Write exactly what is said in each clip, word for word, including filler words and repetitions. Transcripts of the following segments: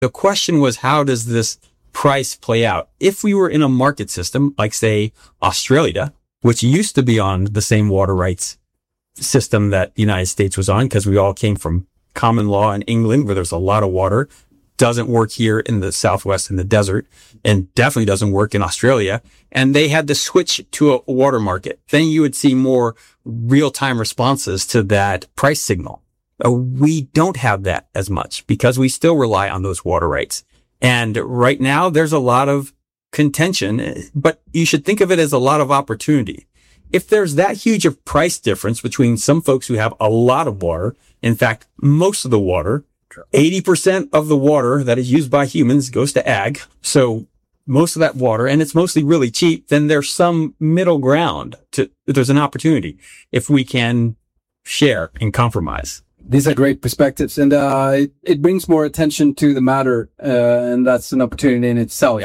The question was, how does this price play out? If we were in a market system, like say Australia, which used to be on the same water rights system that the United States was on, because we all came from common law in England, where there's a lot of water, doesn't work here in the Southwest in the desert, and definitely doesn't work in Australia. And they had to switch to a water market. Then you would see more real-time responses to that price signal. Uh, we don't have that as much because we still rely on those water rights. And right now there's a lot of contention, but you should think of it as a lot of opportunity. If there's that huge a price difference between some folks who have a lot of water, in fact, most of the water, eighty percent of the water that is used by humans goes to ag. So most of that water, and it's mostly really cheap, then there's some middle ground to, there's an opportunity if we can share and compromise. These are great perspectives, and uh, it, it brings more attention to the matter, uh, and that's an opportunity in itself. Yeah.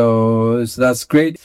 So, so that's great.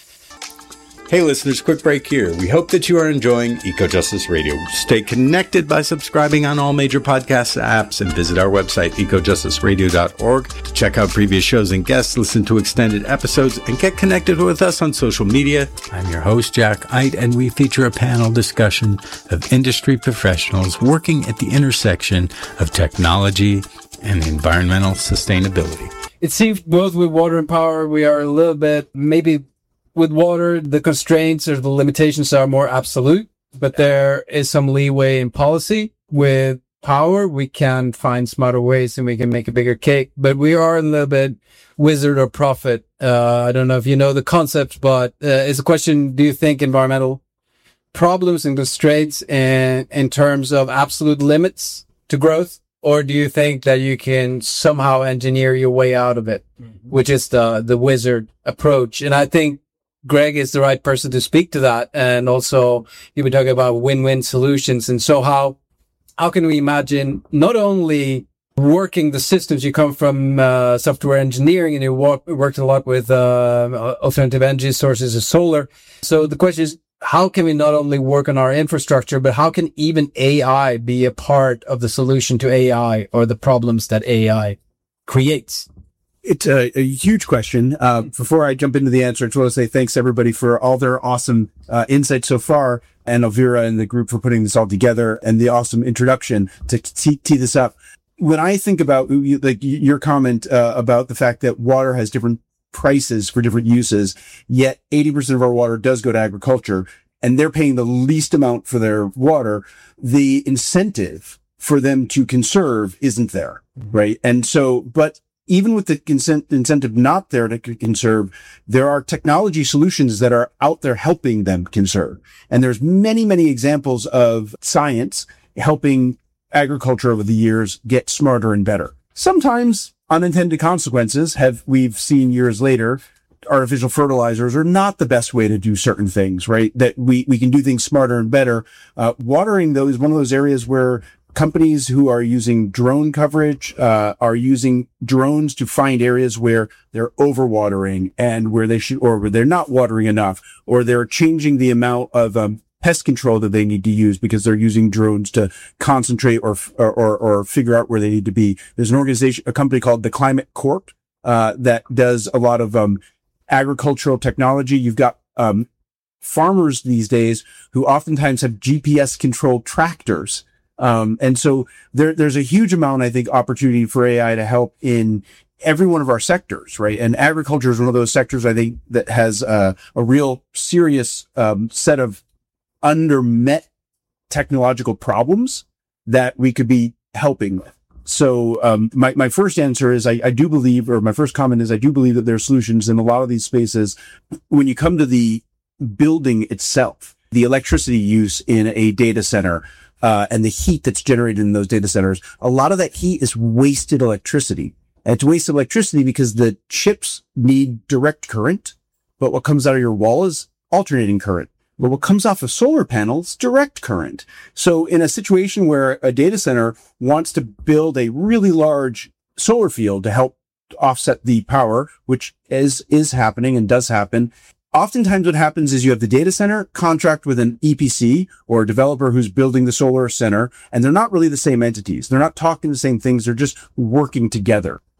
Hey listeners, quick break here. We hope that you are enjoying EcoJustice Radio. Stay connected by subscribing on all major podcast apps and visit our website, eco justice radio dot org, to check out previous shows and guests, listen to extended episodes, and get connected with us on social media. I'm your host, Jack Eit, and we feature a panel discussion of industry professionals working at the intersection of technology and environmental sustainability. It seems both with water and power, we are a little bit maybe with water, the constraints or the limitations are more absolute, but there is some leeway in policy. With power, we can find smarter ways and we can make a bigger cake, but we are a little bit wizard or prophet. Uh, I don't know if you know the concept, but uh, it's a question, do you think environmental problems and constraints in, in terms of absolute limits to growth? Or do you think that you can somehow engineer your way out of it, mm-hmm. which is the, the wizard approach? And I think Greg is the right person to speak to that. And also you were talking about win-win solutions. And so how, how can we imagine not only working the systems? You come from uh, software engineering and you work, worked a lot with uh, alternative energy sources of solar. So the question is, how can we not only work on our infrastructure, but how can even A I be a part of the solution to A I or the problems that A I creates? It's a, a huge question. Uh, before I jump into the answer, I just want to say thanks everybody for all their awesome uh, insights so far, and Elvira and the group for putting this all together, and the awesome introduction to tee, tee this up. When I think about like your comment uh, about the fact that water has different prices for different uses, yet eighty percent of our water does go to agriculture, and they're paying the least amount for their water, the incentive for them to conserve isn't there, right? And so, but even with the consent incentive not there to conserve, there are technology solutions that are out there helping them conserve. And there's many, many examples of science helping agriculture over the years get smarter and better. Sometimes unintended consequences have, we've seen years later, artificial fertilizers are not the best way to do certain things, right? That we, we can do things smarter and better. Uh, watering though is one of those areas where companies who are using drone coverage, uh, are using drones to find areas where they're overwatering and where they should, or where they're not watering enough, or they're changing the amount of, um, pest control that they need to use because they're using drones to concentrate or, or, or, or figure out where they need to be. There's an organization, a company called the Climate Corp, uh, that does a lot of, um, agricultural technology. You've got, um, farmers these days who oftentimes have G P S controlled tractors. Um, and so there, there's a huge amount, I think, opportunity for A I to help in every one of our sectors, right? And agriculture is one of those sectors, I think, that has uh, a real serious um, set of under-met technological problems that we could be helping with. So um, my, my first answer is I, I do believe, or my first comment is I do believe that there are solutions in a lot of these spaces. When you come to the building itself, the electricity use in a data center, Uh, and the heat that's generated in those data centers, a lot of that heat is wasted electricity. And it's wasted electricity because the chips need direct current, but what comes out of your wall is alternating current. But what comes off of solar panels, direct current. So in a situation where a data center wants to build a really large solar field to help offset the power, which is, is happening and does happen, oftentimes what happens is you have the data center contract with an E P C or a developer who's building the solar center, and they're not really the same entities. They're not talking the same things. They're just working together.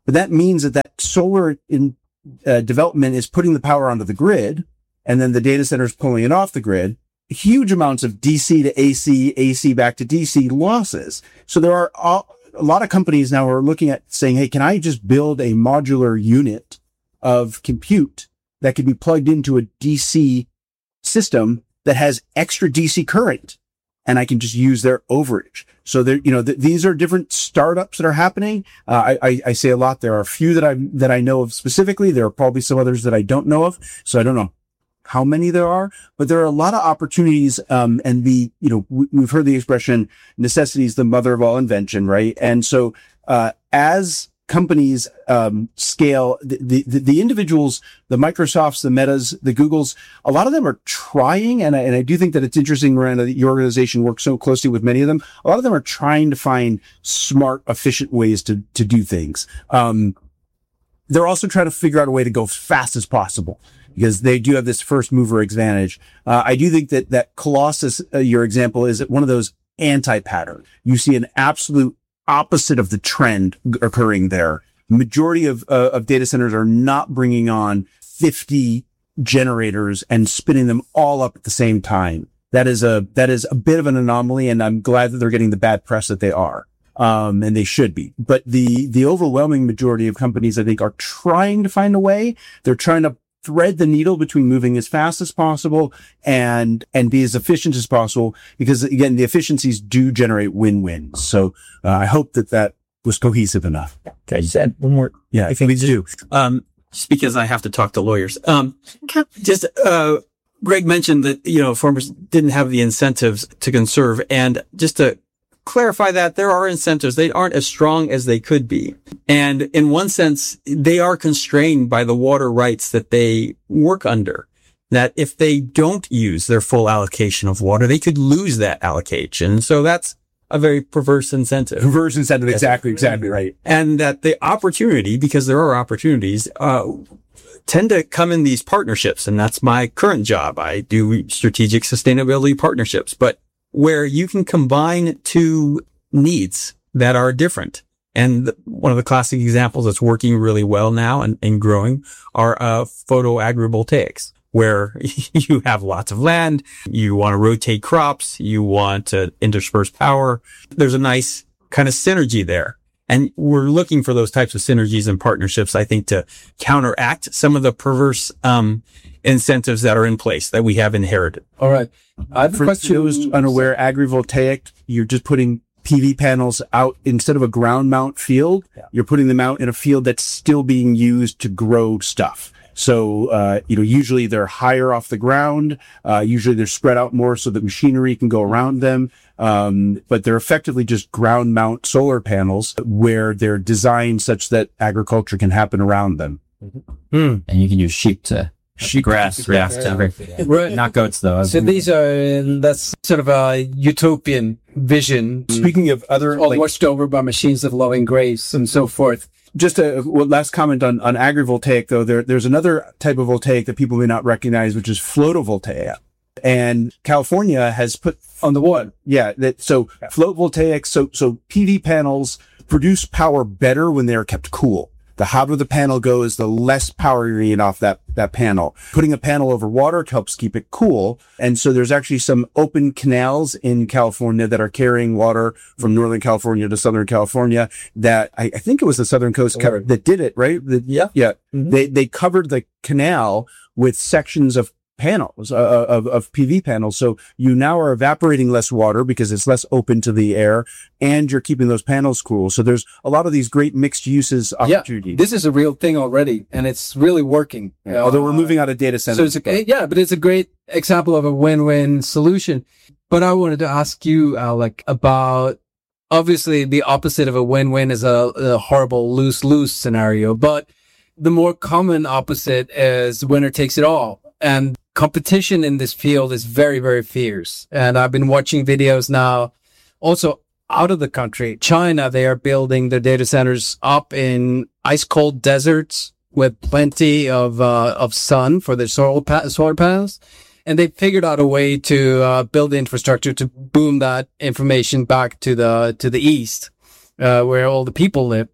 but that means that that solar in uh, development is putting the power onto the grid, and then the data center is pulling it off the grid. Huge amounts of D C to A C, A C back to D C losses. So there are all, a lot of companies now are looking at saying, hey, can I just build a modular unit of compute that can be plugged into a D C system that has extra D C current, and I can just use their overage. So there, you know, th- these are different startups that are happening. Uh, I, I, I say a lot. There are a few that I, that I know of specifically. There are probably some others that I don't know of. So I don't know how many there are, but there are a lot of opportunities. Um, and the, you know, we, we've heard the expression necessity is the mother of all invention, right? And so, uh, as companies, um, scale, the, the, the individuals, the Microsofts, the Metas, the Googles, a lot of them are trying. And I, and I do think that it's interesting, Miranda, that your organization works so closely with many of them. A lot of them are trying to find smart, efficient ways to, to do things. Um, they're also trying to figure out a way to go as fast as possible, because they do have this first mover advantage. Uh, I do think that, that Colossus, uh, your example, is one of those anti-pattern. You see an absolute opposite of the trend occurring there. Majority of, uh, of data centers are not bringing on fifty generators and spinning them all up at the same time. That is a, that is a bit of an anomaly, and I'm glad that they're getting the bad press that they are. Um, and they should be. But the, the overwhelming majority of companies, I think, are trying to find a way. They're trying to thread the needle between moving as fast as possible and, and be as efficient as possible, because again, the efficiencies do generate win-wins. So, uh, I hope that that was cohesive enough. Okay. I just add one more. Yeah, I think we do. Um, just because I have to talk to lawyers. Um, just, uh, Greg mentioned that, you know, farmers didn't have the incentives to conserve, and just to clarify that, there are incentives. They aren't as strong as they could be. And in one sense, they are constrained by the water rights that they work under. That if they don't use their full allocation of water, they could lose that allocation. So that's a very perverse incentive. Perverse incentive. Exactly. Exactly right. And that the opportunity, because there are opportunities, uh, tend to come in these partnerships. And that's my current job. I do strategic sustainability partnerships, but where you can combine two needs that are different. And the, one of the classic examples that's working really well now and, and growing are uh, photo agrivoltaics, where you have lots of land, you want to rotate crops, you want to intersperse power. There's a nice kind of synergy there. And we're looking for those types of synergies and partnerships, I think, to counteract some of the perverse um incentives that are in place that we have inherited. All right. I have a For question. those unaware, agrivoltaic, you're just putting P V panels out instead of a ground mount field. Yeah. You're putting them out in a field that's still being used to grow stuff. So, uh, you know, usually they're higher off the ground. Uh, usually they're spread out more so that machinery can go around them. Um, but they're effectively just ground mount solar panels where they're designed such that agriculture can happen around them. Mm-hmm. And you can use sheep to sheep grass, grass, yeah. to, Right. not goats though. So these are, that's sort of a utopian vision. Speaking of other, all like, watched over by machines of loving grace and so forth. just a well, last comment on, on agrivoltaic, though, there, there's another type of voltaic that people may not recognize, which is photovoltaic. And California has put On the what? Yeah. That, so yeah. float voltaics. So, so P V panels produce power better when they're kept cool. The hotter the panel goes, the less power you're getting off that, that panel. Putting a panel over water helps keep it cool. And so there's actually some open canals in California that are carrying water from Northern California to Southern California that I, I think it was the Southern Coast co- that did it, right? The, Yeah. Yeah. Mm-hmm. They, they covered the canal with sections of panels, uh, of, of P V panels. So you now are evaporating less water because it's less open to the air and you're keeping those panels cool. So there's a lot of these great mixed uses opportunities. Yeah, this is a real thing already and it's really working. Yeah, uh, although we're moving out of data centers. So it's a, yeah, but it's a great example of a win-win solution. But I wanted to ask you, Alec, about obviously the opposite of a win-win is a, a horrible lose-lose scenario, but the more common opposite is winner takes it all. And competition in this field is very, very fierce. And I've been watching videos now also out of the country. China, they are building their data centers up in ice cold deserts with plenty of, uh, of sun for their solar, pa- solar panels. And they figured out a way to, uh, build the infrastructure to boom that information back to the, to the east, uh, where all the people live.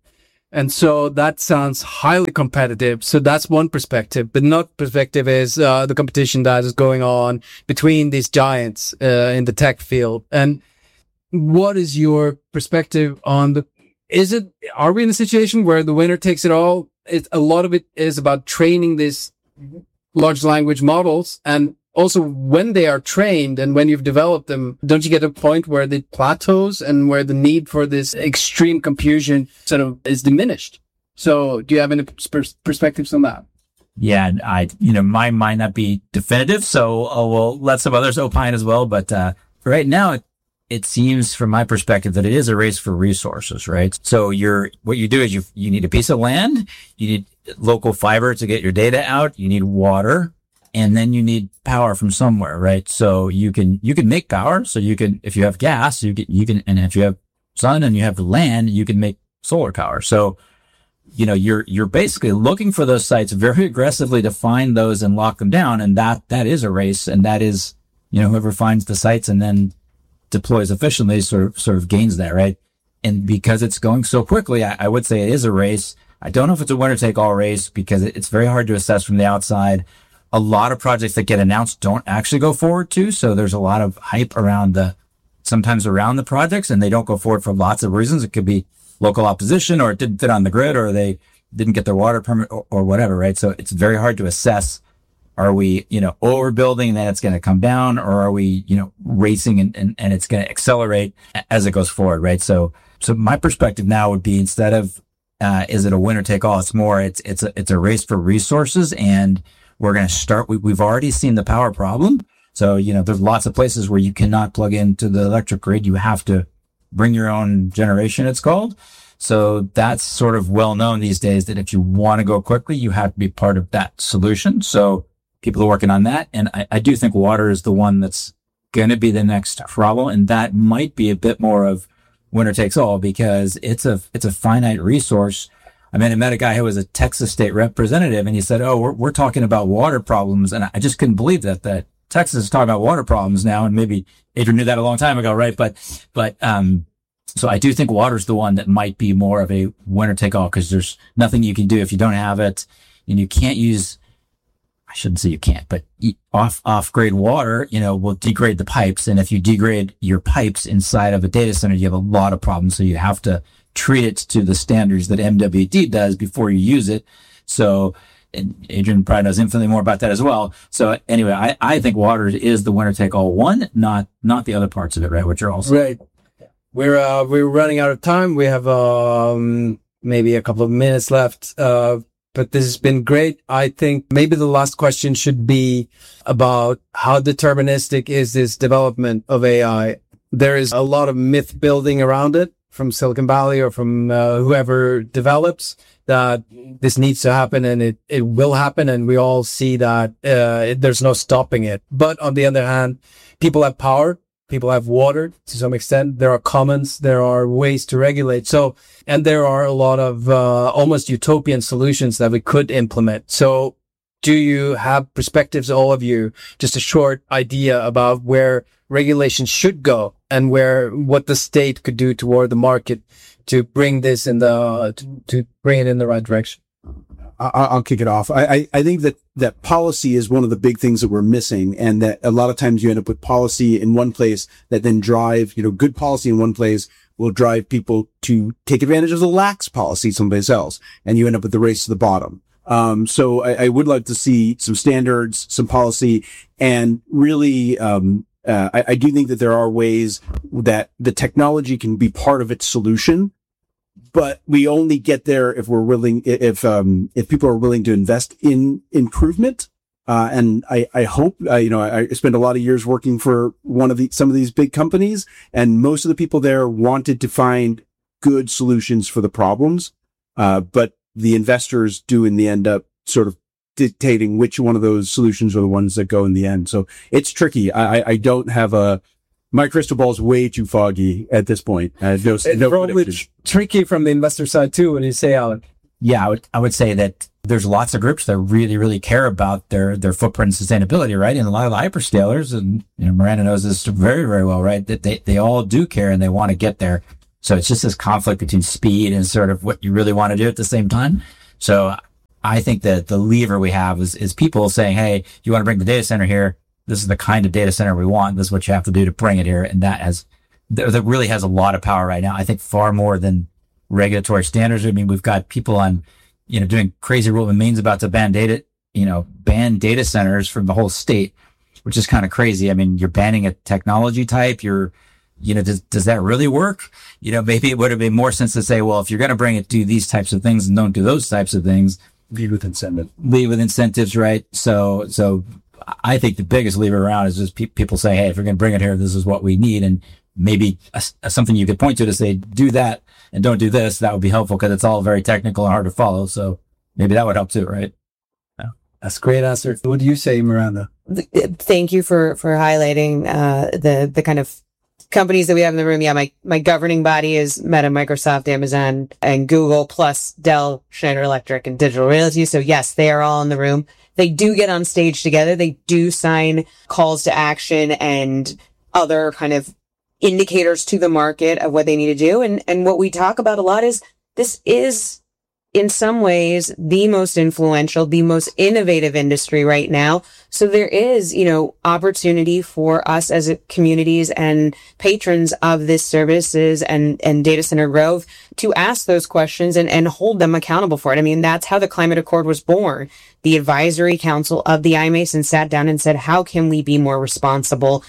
And so that sounds highly competitive. So that's one perspective. But another perspective is uh, the competition that is going on between these giants uh, in the tech field. And what is your perspective on the, is it, are we in a situation where the winner takes it all? It, a lot of it is about training these large language models. And also when they are trained and when you've developed them, don't you get a point where the plateaus and where the need for this extreme computation sort of is diminished? So do you have any pers- perspectives on that? Yeah, I, you know, mine might not be definitive, so uh, we'll let some others opine as well. But uh, right now, it, it seems from my perspective that it is a race for resources, right? So you're, what you do is you, you need a piece of land, you need local fiber to get your data out, you need water, and then you need power from somewhere, right? So you can, you can make power. So you can, if you have gas, you can, you can, and if you have sun and you have the land, you can make solar power. So, you know, you're, you're basically looking for those sites very aggressively to find those and lock them down. And that, that is a race. And that is, you know, whoever finds the sites and then deploys efficiently sort of, sort of gains that, right? And because it's going so quickly, I, I would say it is a race. I don't know if it's a winner take all race because it, it's very hard to assess from the outside. A lot of projects that get announced don't actually go forward too. So there's a lot of hype around the, sometimes around the projects, and they don't go forward for lots of reasons. It could be local opposition, or it didn't fit on the grid, or they didn't get their water permit, or, or whatever, right? So it's very hard to assess. Are we, you know, overbuilding and then it's going to come down, or are we, you know, racing and, and, and it's going to accelerate as it goes forward, right? So, so my perspective now would be, instead of, uh, is it a winner take all? It's more, it's, it's a, it's a race for resources, and we're going to start, we, we've already seen the power problem. So, you know, there's lots of places where you cannot plug into the electric grid. You have to bring your own generation, it's called. So that's sort of well known these days, that if you want to go quickly, you have to be part of that solution. So people are working on that. And I, I do think water is the one that's going to be the next problem. And that might be a bit more of winner takes all, because it's a, it's a finite resource. I mean, I met a guy who was a Texas state representative, and he said, oh, we're, we're talking about water problems. And I just couldn't believe that, that Texas is talking about water problems now. And maybe Adrian knew that a long time ago, right? But, but, um, so I do think water's the one that might be more of a winner take all, because there's nothing you can do if you don't have it, and you can't use, I shouldn't say you can't, but off, off grade water, you know, will degrade the pipes. And if you degrade your pipes inside of a data center, you have a lot of problems. So you have to treat it to the standards that M W D does before you use it. So, and Adrian probably knows infinitely more about that as well. So anyway, I, I think water is the winner take all one, not, not the other parts of it, right? Which are also. Right. We're, uh, we're running out of time. We have, um, maybe a couple of minutes left. Uh, but this has been great. I think maybe the last question should be about how deterministic is this development of A I? There is a lot of myth building around it from Silicon Valley or from uh, whoever develops, that this needs to happen, and it, it will happen. And we all see that uh, it, there's no stopping it. But on the other hand, people have power. People have water to some extent. There are commons. There are ways to regulate. So, and there are a lot of uh, almost utopian solutions that we could implement. So do you have perspectives, all of you, just a short idea about where regulation should go and where, what the state could do toward the market to bring this in the, to, to bring it in the right direction? I'll kick it off. I, I, I think that, that policy is one of the big things that we're missing, and that a lot of times you end up with policy in one place that then drive, you know, good policy in one place will drive people to take advantage of the lax policy someplace else, and you end up with the race to the bottom. Um, so I, I would like to see some standards, some policy, and really, um, uh, I, I do think that there are ways that the technology can be part of its solution. But we only get there if we're willing, if, um, if people are willing to invest in improvement. Uh, and I, I hope, uh, you know, I, I spent a lot of years working for one of the, some of these big companies, and most of the people there wanted to find good solutions for the problems. Uh, but the investors do in the end up sort of dictating which one of those solutions are the ones that go in the end. So it's tricky. I, I don't have a, my crystal ball is way too foggy at this point. Uh, no, it's no probably tr- tricky from the investor side too. What do you say, Alan? Yeah, I would, I would say that there's lots of groups that really, really care about their, their footprint and sustainability, right? And a lot of the hyperscalers, and, you know, Miranda knows this very, very well, right? That they, they all do care and they want to get there. So it's just this conflict between speed and sort of what you really want to do at the same time. So I think that the lever we have is, is people saying, hey, you want to bring the data center here? This is the kind of data center we want. This is what you have to do to bring it here. And that has, that really has a lot of power right now. I think far more than regulatory standards. I mean, we've got people on, you know, doing crazy rule in Maine's about to ban data, you know, ban data centers from the whole state, which is kind of crazy. I mean, you're banning a technology type. You're, you know, does, does that really work? You know, maybe it would have made more sense to say, well, if you're going to bring it, do these types of things and don't do those types of things. Lead with incentive. Lead with incentives, right? So, so I think the biggest lever around is just pe- people say, hey, if you're going to bring it here, this is what we need. And maybe a, a, something you could point to to say, do that and don't do this. That would be helpful because it's all very technical and hard to follow. So maybe that would help too, right? Yeah. That's a great answer. What do you say, Miranda? Thank you for, for highlighting, uh, the, the kind of companies that we have in the room. Yeah. My, my governing body is Meta, Microsoft, Amazon, and Google, plus Dell, Schneider Electric, and Digital Realty. So yes, they are all in the room. They do get on stage together. They do sign calls to action and other kind of indicators to the market of what they need to do. And, and what we talk about a lot is this is in some ways the most influential, the most innovative industry right now. So there is, you know, opportunity for us as communities and patrons of this services and, and data center growth to ask those questions and, and hold them accountable for it. I mean, that's how the Climate Accord was born. The advisory council of the iMason sat down and said, how can we be more responsible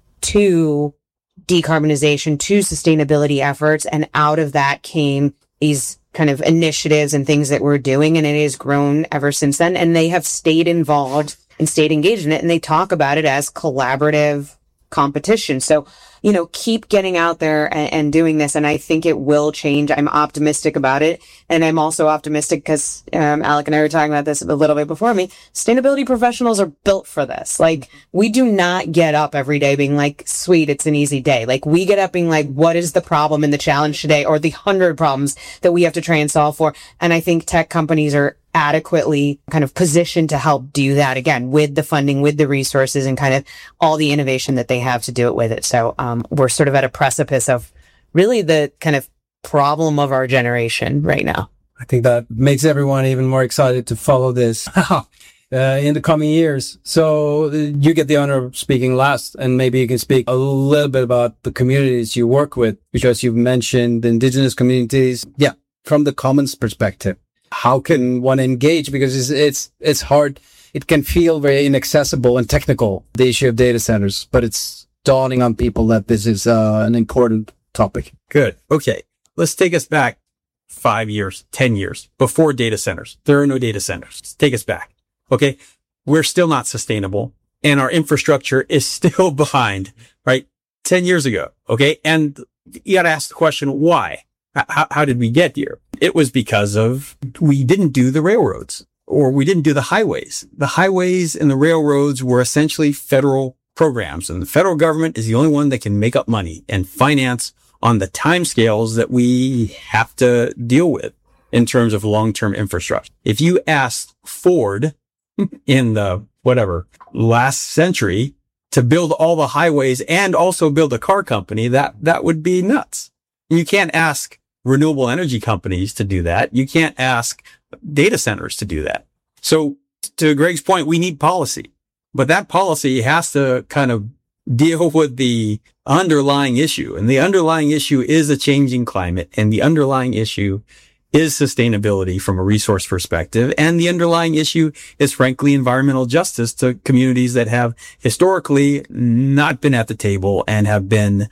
to decarbonization, to sustainability efforts? And out of that came these kind of initiatives and things that we're doing. And it has grown ever since then. And they have stayed involved and stayed engaged in it. And they talk about it as collaborative competition. So, you know, keep getting out there and, and doing this. And I think it will change. I'm optimistic about it. And I'm also optimistic because um, Alec and I were talking about this a little bit before me. Sustainability professionals are built for this. Like, we do not get up every day being like, sweet, it's an easy day. Like, we get up being like, what is the problem in the challenge today, or the hundred problems that we have to try and solve for? And I think tech companies are adequately kind of positioned to help do that, again, with the funding, with the resources, and kind of all the innovation that they have to do it with it. So um, we're sort of at a precipice of really the kind of problem of our generation right now. I think that makes everyone even more excited to follow this uh, in the coming years. So uh, you get the honor of speaking last, and maybe you can speak a little bit about the communities you work with, because you've mentioned indigenous communities. Yeah, from the commons perspective. How can one engage? Because it's, it's, it's hard. It can feel very inaccessible and technical, the issue of data centers, but it's dawning on people that this is uh, an important topic. Good. Okay. Let's take us back five years, ten years before data centers. There are no data centers. Let's take us back. Okay. We're still not sustainable, and our infrastructure is still behind, right? ten years ago. Okay. And you got to ask the question, why? How, how did we get here? It was because of, we didn't do the railroads, or we didn't do the highways. The highways and the railroads were essentially federal programs, and the federal government is the only one that can make up money and finance on the timescales that we have to deal with in terms of long-term infrastructure. If you asked Ford in the, whatever, last century to build all the highways and also build a car company, that, that would be nuts. You can't ask renewable energy companies to do that. You can't ask data centers to do that. So to Greg's point, we need policy, but that policy has to kind of deal with the underlying issue. And the underlying issue is a changing climate. And the underlying issue is sustainability from a resource perspective. And the underlying issue is, frankly, environmental justice to communities that have historically not been at the table and have been,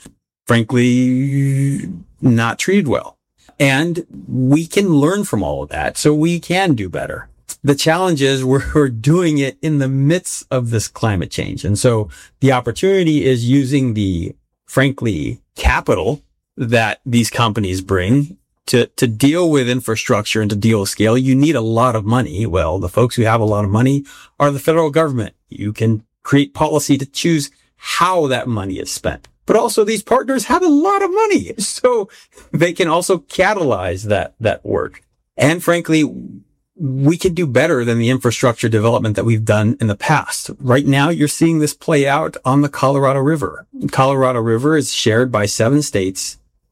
frankly, not treated well. And we can learn from all of that, so we can do better. The challenge is we're doing it in the midst of this climate change. And so the opportunity is using the, frankly, capital that these companies bring to, to deal with infrastructure and to deal with scale. You need a lot of money. Well, the folks who have a lot of money are the federal government. You can create policy to choose how that money is spent. But also these partners have a lot of money, so they can also catalyze that, that work. And frankly, we can do better than the infrastructure development that we've done in the past. Right now, you're seeing this play out on the Colorado River. Colorado River is shared by seven states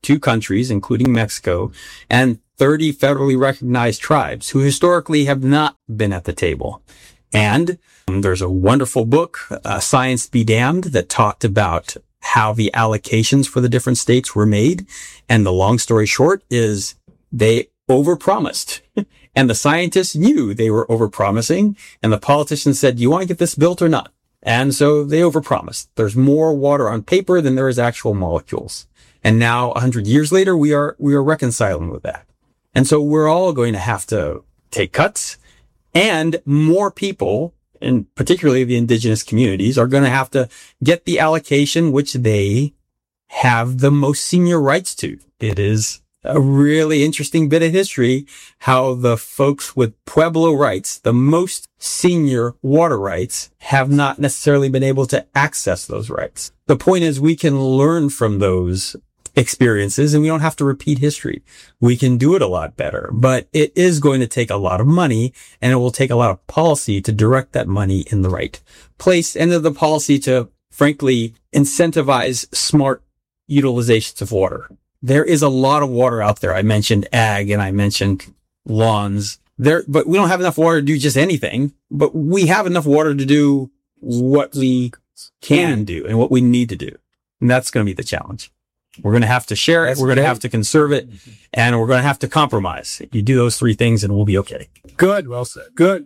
two countries, including Mexico, and thirty federally recognized tribes who historically have not been at the table. And um, there's a wonderful book, uh, Science Be Damned, that talked about how the allocations for the different states were made. And the long story short is they overpromised. And the scientists knew they were overpromising. And the politicians said, do you want to get this built or not? And so they overpromised. There's more water on paper than there is actual molecules. And now, a hundred years later, we are, we are reconciling with that. And so we're all going to have to take cuts, and more people, and particularly the indigenous communities, are going to have to get the allocation which they have the most senior rights to. It is a really interesting bit of history how the folks with Pueblo rights, the most senior water rights, have not necessarily been able to access those rights. The point is we can learn from those experiences and we don't have to repeat history. We can do it a lot better, but it is going to take a lot of money, and it will take a lot of policy to direct that money in the right place, and the policy to, frankly, incentivize smart utilizations of water. There is a lot of water out there. I mentioned ag and I mentioned lawns there, but we don't have enough water to do just anything, but we have enough water to do what we can do and what we need to do. And that's going to be the challenge. We're going to have to share it. We're going to have to conserve it, and we're going to have to compromise. You do those three things and we'll be okay. Good. Well said. Good.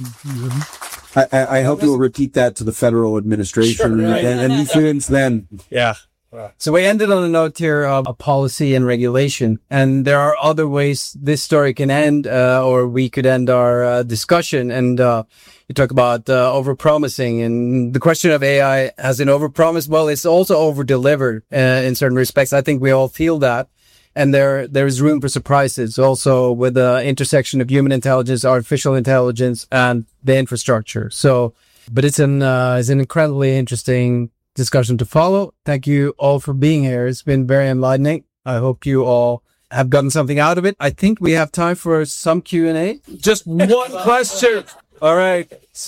I, I, I hope you'll repeat that to the federal administration Sure, right. and, and the students then. Yeah. So we ended on a note here of a policy and regulation, and there are other ways this story can end, uh, or we could end our uh, discussion. And uh, you talk about uh, overpromising, and the question of A I has an overpromised. Well, it's also over-delivered uh, in certain respects. I think we all feel that, and there there is room for surprises. Also, with the intersection of human intelligence, artificial intelligence, and the infrastructure. So, but it's an uh, it's an incredibly interesting discussion to follow. Thank you all for being here. It's been very enlightening. I hope you all have gotten something out of it. I think we have time for some Q and A. Just one question. All right.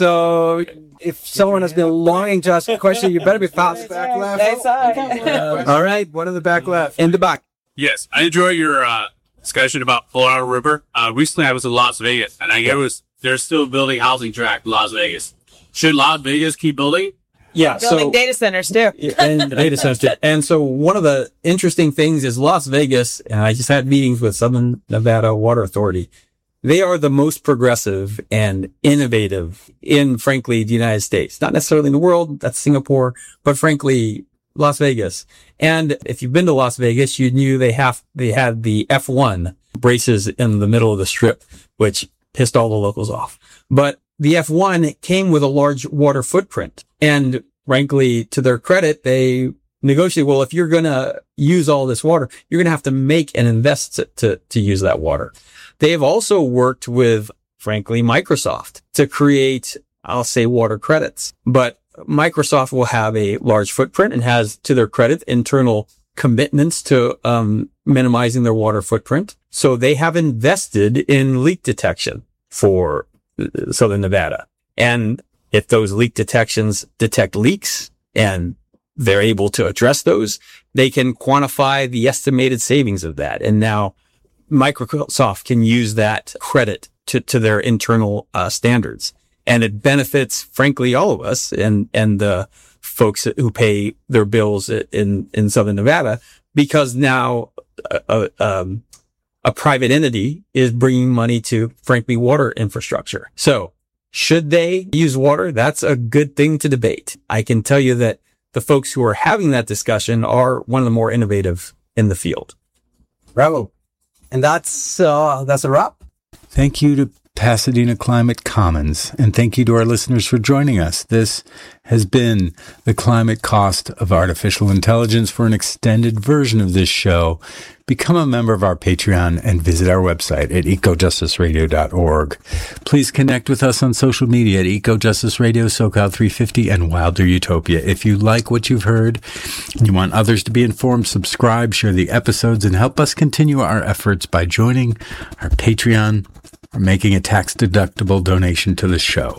So if someone has been longing to ask a question, you better be fast. Back left. Uh, all right. One in the back left. In the back. Yes. I enjoy your uh, discussion about Colorado River. Uh, recently I was in Las Vegas, and I guess it was, they're still building housing tract in Las Vegas. Should Las Vegas keep building? Yeah. Building so, data centers too. and data centers too. And so one of the interesting things is Las Vegas, and I just had meetings with Southern Nevada Water Authority. They are the most progressive and innovative in, frankly, the United States. Not necessarily in the world, that's Singapore, but frankly, Las Vegas. And if you've been to Las Vegas, you knew they have, they had the F one braces in the middle of the strip, which pissed all the locals off. But the F one came with a large water footprint. And frankly, to their credit, they negotiated, well, if you're going to use all this water, you're going to have to make and invest to, to, to use that water. They have also worked with, frankly, Microsoft to create, I'll say, water credits. But Microsoft will have a large footprint and has, to their credit, internal commitments to um minimizing their water footprint. So they have invested in leak detection for Southern Nevada. And if those leak detections detect leaks and they're able to address those, they can quantify the estimated savings of that. And now Microsoft can use that credit to, to their internal uh, standards. And it benefits, frankly, all of us and, and the folks who pay their bills in, in Southern Nevada, because now a, a, um, a private entity is bringing money to, frankly, water infrastructure. So should they use water? That's a good thing to debate. I can tell you that the folks who are having that discussion are one of the more innovative in the field. Bravo. And that's, uh, that's a wrap. Thank you to Pasadena Climate Commons, and thank you to our listeners for joining us. This has been The Climate Cost of Artificial Intelligence. For an extended version of this show, become a member of our Patreon and visit our website at eco justice radio dot org. Please connect with us on social media at EcoJustice Radio, SoCal three fifty, and Wilder Utopia. If you like what you've heard and you want others to be informed, subscribe, share the episodes, and help us continue our efforts by joining our Patreon or making a tax-deductible donation to the show. Please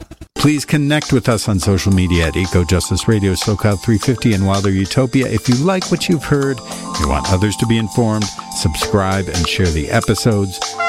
Please connect with us on social media at Eco Justice Radio, SoCal three fifty, and Wilder Utopia. If you like what you've heard, you want others to be informed, subscribe and share the episodes.